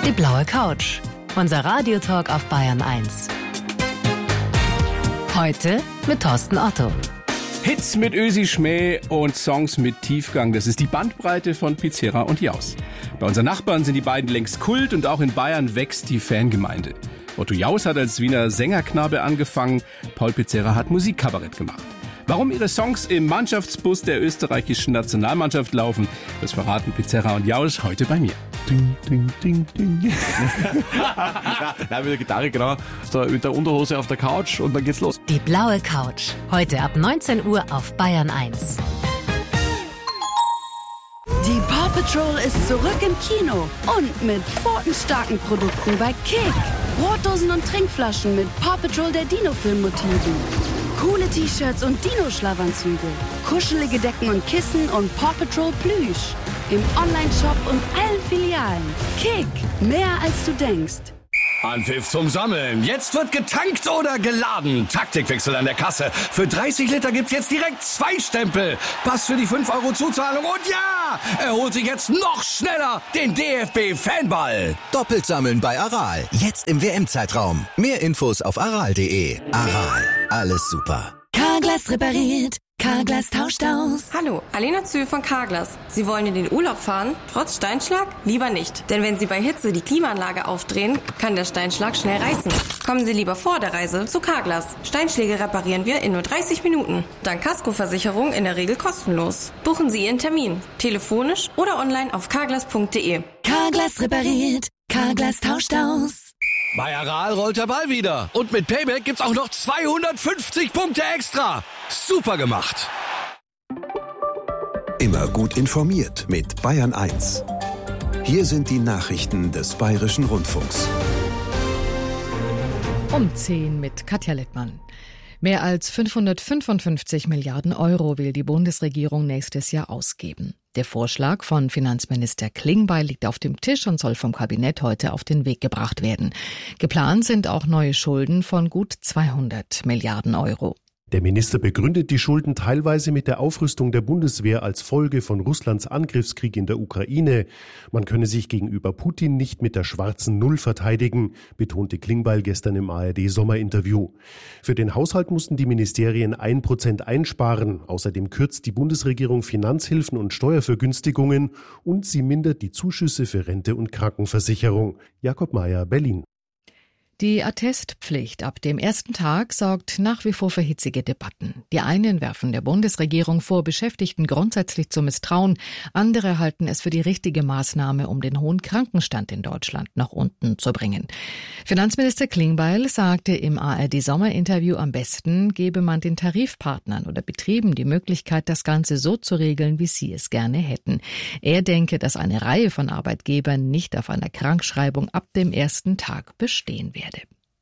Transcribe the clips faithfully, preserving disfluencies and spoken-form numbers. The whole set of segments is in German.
Die blaue Couch. Unser Radiotalk auf Bayern eins. Heute mit Thorsten Otto. Hits mit Ösi Schmäh und Songs mit Tiefgang. Das ist die Bandbreite von Pizzera und Jaus. Bei unseren Nachbarn sind die beiden längst Kult und auch in Bayern wächst die Fangemeinde. Otto Jaus hat als Wiener Sängerknabe angefangen. Paul Pizzera hat Musikkabarett gemacht. Warum ihre Songs im Mannschaftsbus der österreichischen Nationalmannschaft laufen, das verraten Pizzera und Jaus heute bei mir. Ding, ding, ding, ding. na, na, mit der Gitarre, genau. Mit der Unterhose auf der Couch und dann geht's los. Die blaue Couch. Heute ab neunzehn Uhr auf Bayern eins. Die Paw Patrol ist zurück im Kino und mit pfotenstarken Produkten bei Kick. Brotdosen und Trinkflaschen mit Paw Patrol der Dino-Film-Motiven. Coole T-Shirts und Dino-Schlafanzüge. Kuschelige Decken und Kissen und Paw Patrol Plüsch. Im Online-Shop und allen Filialen. Kick, mehr als du denkst. Anpfiff zum Sammeln. Jetzt wird getankt oder geladen. Taktikwechsel an der Kasse. Für dreißig Liter gibt's jetzt direkt zwei Stempel. Pass für die fünf Euro Zuzahlung. Und ja, er holt sich jetzt noch schneller den D F B-Fanball. Doppelt sammeln bei Aral. Jetzt im W M-Zeitraum. Mehr Infos auf aral punkt de. Aral. Alles super. Carglass repariert. Carglass tauscht aus. Hallo, Alena Zühl von Carglass. Sie wollen in den Urlaub fahren? Trotz Steinschlag? Lieber nicht. Denn wenn Sie bei Hitze die Klimaanlage aufdrehen, kann der Steinschlag schnell reißen. Kommen Sie lieber vor der Reise zu Carglass. Steinschläge reparieren wir in nur dreißig Minuten. Dank Kaskoversicherung in der Regel kostenlos. Buchen Sie Ihren Termin. Telefonisch oder online auf carglass punkt de. Carglass repariert. Carglass tauscht aus. Bei Aral rollt der Ball wieder. Und mit Payback gibt's auch noch zweihundertfünfzig Punkte extra. Super gemacht. Immer gut informiert mit Bayern eins. Hier sind die Nachrichten des Bayerischen Rundfunks. Um zehn mit Katja Littmann. Mehr als fünfhundertfünfundfünfzig Milliarden Euro will die Bundesregierung nächstes Jahr ausgeben. Der Vorschlag von Finanzminister Klingbeil liegt auf dem Tisch und soll vom Kabinett heute auf den Weg gebracht werden. Geplant sind auch neue Schulden von gut zweihundert Milliarden Euro. Der Minister begründet die Schulden teilweise mit der Aufrüstung der Bundeswehr als Folge von Russlands Angriffskrieg in der Ukraine. Man könne sich gegenüber Putin nicht mit der schwarzen Null verteidigen, betonte Klingbeil gestern im A R D-Sommerinterview. Für den Haushalt mussten die Ministerien ein Prozent einsparen. Außerdem kürzt die Bundesregierung Finanzhilfen und Steuervergünstigungen und sie mindert die Zuschüsse für Rente und Krankenversicherung. Jakob Mayer, Berlin. Die Attestpflicht ab dem ersten Tag sorgt nach wie vor für hitzige Debatten. Die einen werfen der Bundesregierung vor, Beschäftigten grundsätzlich zu misstrauen. Andere halten es für die richtige Maßnahme, um den hohen Krankenstand in Deutschland nach unten zu bringen. Finanzminister Klingbeil sagte im A R D-Sommerinterview, am besten gebe man den Tarifpartnern oder Betrieben die Möglichkeit, das Ganze so zu regeln, wie sie es gerne hätten. Er denke, dass eine Reihe von Arbeitgebern nicht auf einer Krankschreibung ab dem ersten Tag bestehen werde.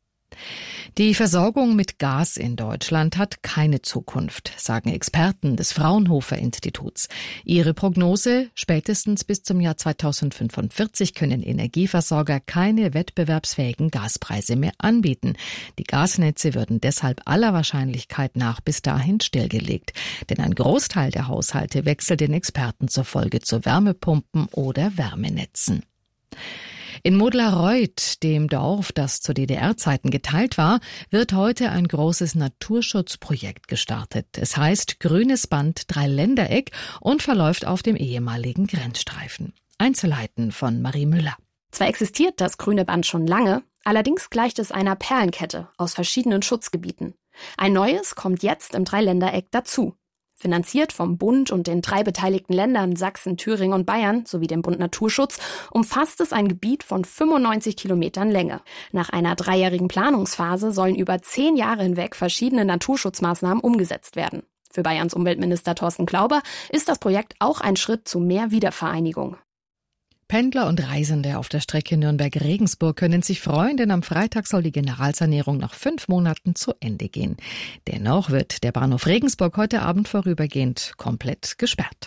Die Versorgung mit Gas in Deutschland hat keine Zukunft, sagen Experten des Fraunhofer-Instituts. Ihre Prognose: spätestens bis zum Jahr zweitausendfünfundvierzig können Energieversorger keine wettbewerbsfähigen Gaspreise mehr anbieten. Die Gasnetze würden deshalb aller Wahrscheinlichkeit nach bis dahin stillgelegt. Denn ein Großteil der Haushalte wechselt den Experten zufolge zu Wärmepumpen oder Wärmenetzen. In Modlareuth, dem Dorf, das zu D D R-Zeiten geteilt war, wird heute ein großes Naturschutzprojekt gestartet. Es heißt Grünes Band Dreiländereck und verläuft auf dem ehemaligen Grenzstreifen. Einzelheiten von Marie Müller. Zwar existiert das Grüne Band schon lange, allerdings gleicht es einer Perlenkette aus verschiedenen Schutzgebieten. Ein neues kommt jetzt im Dreiländereck dazu. Finanziert vom Bund und den drei beteiligten Ländern Sachsen, Thüringen und Bayern sowie dem Bund Naturschutz umfasst es ein Gebiet von fünfundneunzig Kilometern Länge. Nach einer dreijährigen Planungsphase sollen über zehn Jahre hinweg verschiedene Naturschutzmaßnahmen umgesetzt werden. Für Bayerns Umweltminister Thorsten Glauber ist das Projekt auch ein Schritt zu mehr Wiedervereinigung. Pendler und Reisende auf der Strecke Nürnberg-Regensburg können sich freuen, denn am Freitag soll die Generalsanierung nach fünf Monaten zu Ende gehen. Dennoch wird der Bahnhof Regensburg heute Abend vorübergehend komplett gesperrt.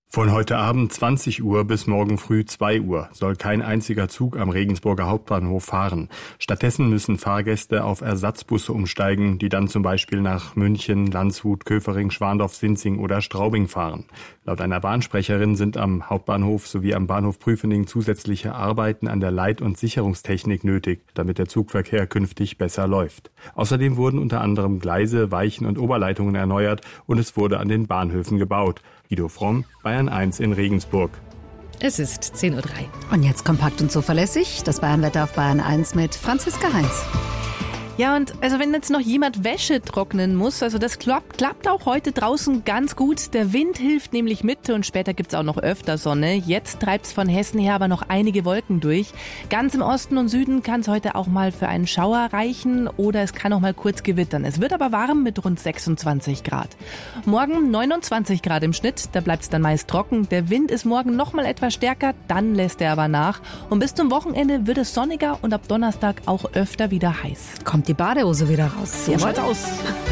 Von heute Abend zwanzig Uhr bis morgen früh zwei Uhr soll kein einziger Zug am Regensburger Hauptbahnhof fahren. Stattdessen müssen Fahrgäste auf Ersatzbusse umsteigen, die dann zum Beispiel nach München, Landshut, Köfering, Schwandorf, Sinzing oder Straubing fahren. Laut einer Bahnsprecherin sind am Hauptbahnhof sowie am Bahnhof Prüfening zusätzliche Arbeiten an der Leit- und Sicherungstechnik nötig, damit der Zugverkehr künftig besser läuft. Außerdem wurden unter anderem Gleise, Weichen und Oberleitungen erneuert und es wurde an den Bahnhöfen gebaut. Guido Fromm, Bayern eins in Regensburg. Es ist zehn Uhr drei. Und jetzt kompakt und zuverlässig, das Bayernwetter auf Bayern eins mit Franziska Heinz. Ja, und also wenn jetzt noch jemand Wäsche trocknen muss, also das klappt, klappt auch heute draußen ganz gut. Der Wind hilft nämlich mit und später gibt's auch noch öfter Sonne. Jetzt treibt's von Hessen her aber noch einige Wolken durch. Ganz im Osten und Süden kann's heute auch mal für einen Schauer reichen oder es kann auch mal kurz gewittern. Es wird aber warm mit rund sechsundzwanzig Grad. Morgen neunundzwanzig Grad im Schnitt, da bleibt's dann meist trocken. Der Wind ist morgen noch mal etwas stärker, dann lässt er aber nach. Und bis zum Wochenende wird es sonniger und ab Donnerstag auch öfter wieder heiß. Kommt die Badehose wieder raus. So schaut's aus.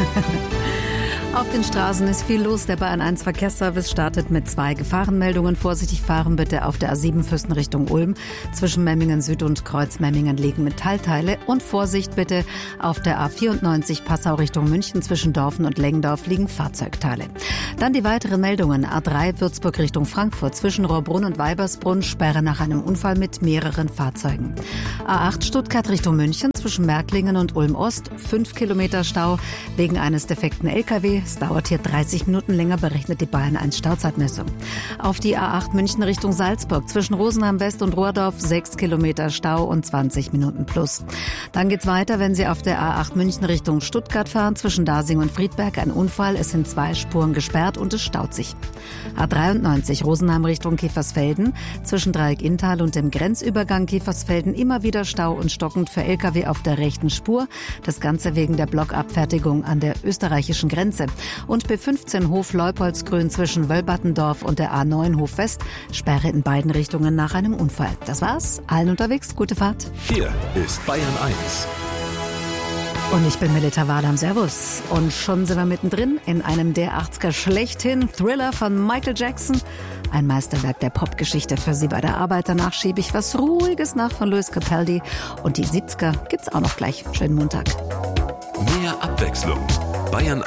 Auf den Straßen ist viel los. Der Bayern eins Verkehrsservice startet mit zwei Gefahrenmeldungen. Vorsichtig fahren bitte auf der A sieben Füssen Richtung Ulm. Zwischen Memmingen Süd und Kreuz Memmingen liegen Metallteile. Und Vorsicht bitte auf der A vierundneunzig Passau Richtung München. Zwischen Dorfen und Lengendorf liegen Fahrzeugteile. Dann die weiteren Meldungen. A drei Würzburg Richtung Frankfurt. Zwischen Rohrbrunn und Weibersbrunn Sperre nach einem Unfall mit mehreren Fahrzeugen. A acht Stuttgart Richtung München. Zwischen Märklingen und Ulm Ost. Fünf Kilometer Stau wegen eines defekten L K W. Es dauert hier dreißig Minuten länger, berechnet die Bayern eins Stauzeitmessung. Auf die A acht München Richtung Salzburg. Zwischen Rosenheim West und Rohrdorf sechs Kilometer Stau und zwanzig Minuten plus. Dann geht's weiter, wenn Sie auf der A acht München Richtung Stuttgart fahren. Zwischen Dasing und Friedberg ein Unfall. Es sind zwei Spuren gesperrt und es staut sich. A dreiundneunzig Rosenheim Richtung Käfersfelden. Zwischen Dreieck Inntal und dem Grenzübergang Käfersfelden immer wieder Stau und stockend für L K W auf der rechten Spur. Das Ganze wegen der Blockabfertigung an der österreichischen Grenze. Und B fünfzehn Hof Leupoldsgrün zwischen Wölbattendorf und der A neun Hof West. Sperre in beiden Richtungen nach einem Unfall. Das war's. Allen unterwegs. Gute Fahrt. Hier ist Bayern eins. Und ich bin Melita Wadam. Servus. Und schon sind wir mittendrin in einem der achtziger schlechthin. Thriller von Michael Jackson. Ein Meisterwerk der Popgeschichte für Sie bei der Arbeit. Danach schiebe ich was Ruhiges nach von Louis Capaldi. Und die siebziger gibt's auch noch gleich. Schönen Montag. Mehr Abwechslung. Bayern